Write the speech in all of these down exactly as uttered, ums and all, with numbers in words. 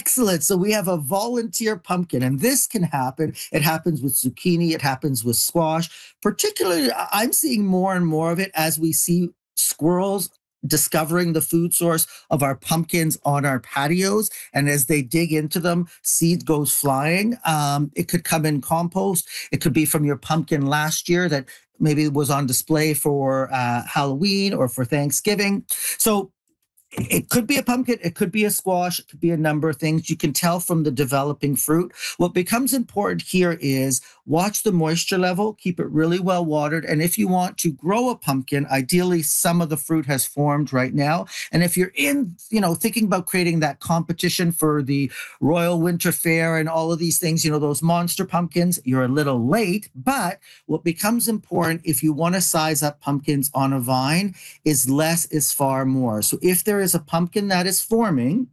Excellent. So we have a volunteer pumpkin, and this can happen. It happens with zucchini, it happens with squash. Particularly, I- I'm seeing more and more of it as we see squirrels discovering the food source of our pumpkins on our patios. And as they dig into them, seed goes flying. Um, it could come in compost. It could be from your pumpkin last year that maybe was on display for uh, Halloween or for Thanksgiving. So it could be a pumpkin, it could be a squash, it could be a number of things. You can tell from the developing fruit. What becomes important here is watch the moisture level, keep it really well watered. And if you want to grow a pumpkin, ideally some of the fruit has formed right now. And if you're in, you know, thinking about creating that competition for the Royal Winter Fair and all of these things, you know, those monster pumpkins, you're a little late. But what becomes important if you want to size up pumpkins on a vine is less is far more. So if there is a pumpkin that is forming,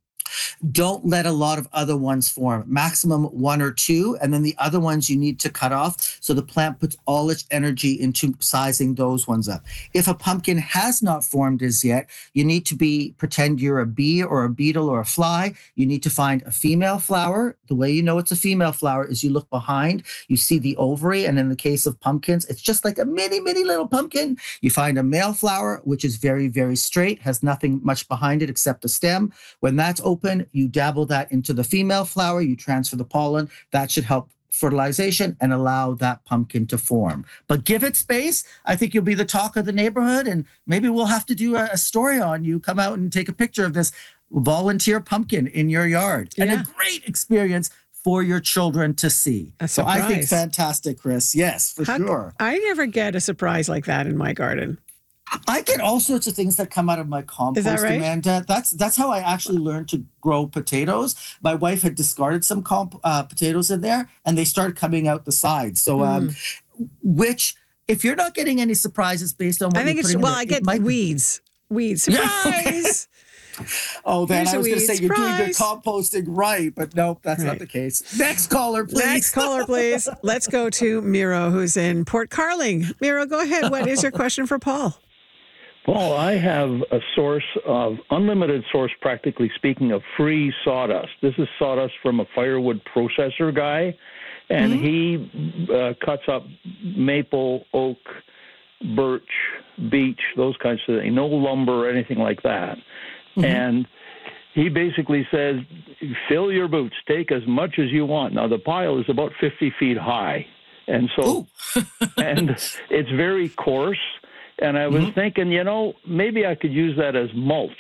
don't let a lot of other ones form. Maximum one or two, and then the other ones you need to cut off so the plant puts all its energy into sizing those ones up. If a pumpkin has not formed as yet, you need to be pretend you're a bee or a beetle or a fly. You need to find a female flower. The way you know it's a female flower is you look behind, you see the ovary, and in the case of pumpkins, it's just like a mini, mini little pumpkin. You find a male flower, which is very, very straight, has nothing much behind it except a stem. When that's open, you dabble that into the female flower, you transfer the pollen. That should help fertilization and allow that pumpkin to form. But give it space. I think you'll be the talk of the neighborhood, and maybe we'll have to do a, a story on you. Come out and take a picture of this volunteer pumpkin in your yard. Yeah. And a great experience for your children to see. A so I think fantastic, Chris. Yes, for How, sure. I never get a surprise like that in my garden. I get all sorts of things that come out of my compost, Is that right? Amanda. That's that's how I actually learned to grow potatoes. My wife had discarded some comp, uh, potatoes in there, and they started coming out the sides. So, um, mm. which, if you're not getting any surprises based on what I think you're it's, putting well, in I there, get might... weeds. Weeds. Surprise! Oh, then Here's I was going to say surprise. You're doing your composting right, but nope, that's right. Not the case. Next caller, please. Next caller, please. Let's go to Miro, who's in Port Carling. Miro, go ahead. What is your question for Paul? Paul, I have a source of, unlimited source, practically speaking, of free sawdust. This is sawdust from a firewood processor guy, and mm-hmm. he uh, cuts up maple, oak, birch, beech, those kinds of things. No lumber or anything like that. Mm-hmm. And he basically says, fill your boots, take as much as you want. Now, the pile is about fifty feet high, and so, and it's very coarse. And I was mm-hmm. thinking, you know, maybe I could use that as mulch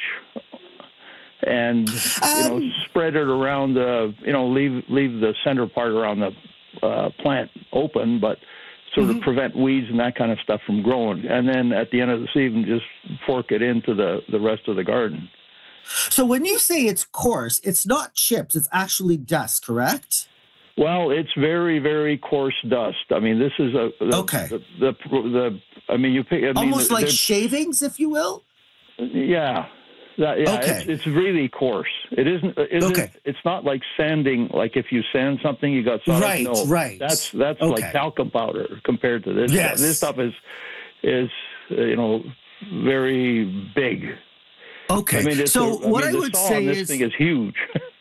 and, um, you know, spread it around the, you know, leave leave the center part around the uh, plant open, but sort mm-hmm. of prevent weeds and that kind of stuff from growing. And then at the end of the season, just fork it into the, the rest of the garden. So when you say it's coarse, it's not chips, it's actually dust, correct? Well, it's very, very coarse dust. I mean, this is a the, okay. The, the, the, the I mean, you pick I almost mean, like shavings, if you will. Yeah, that, yeah. Okay. It's, it's really coarse. It isn't. It okay. Is, it's not like sanding. Like if you sand something, you got sawdust. Right. No, right. That's that's okay. like talcum powder compared to this. Yes. Stuff. This stuff is is uh, you know very big. Okay. I mean, so a, I what mean, I would say this is thing is huge.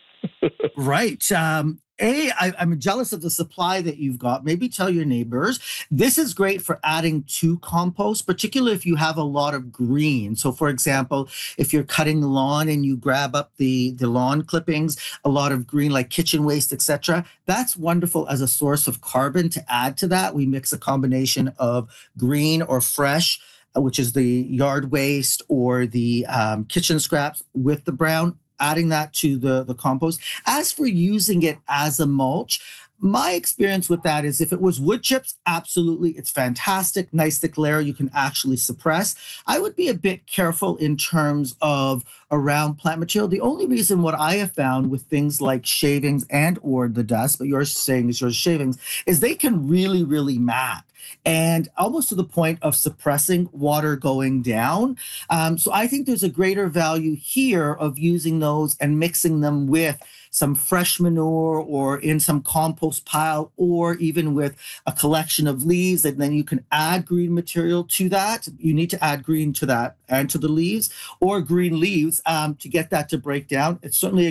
Right. Um, A, I, I'm jealous of the supply that you've got. Maybe tell your neighbors. This is great for adding to compost, particularly if you have a lot of green. So, for example, if you're cutting lawn and you grab up the, the lawn clippings, a lot of green like kitchen waste, et cetera, that's wonderful as a source of carbon to add to that. We mix a combination of green or fresh, which is the yard waste or the um, kitchen scraps with the brown, adding that to the, the compost. As for using it as a mulch, my experience with that is if it was wood chips, absolutely, it's fantastic, nice thick layer you can actually suppress. I would be a bit careful in terms of around plant material. The only reason what I have found with things like shavings and or the dust, but you're saying is your shavings, is they can really, really mat. And almost to the point of suppressing water going down. Um, so I think there's a greater value here of using those and mixing them with some fresh manure or in some compost pile or even with a collection of leaves, and then you can add green material to that. You need to add green to that and to the leaves or green leaves um, to get that to break down. It's certainly a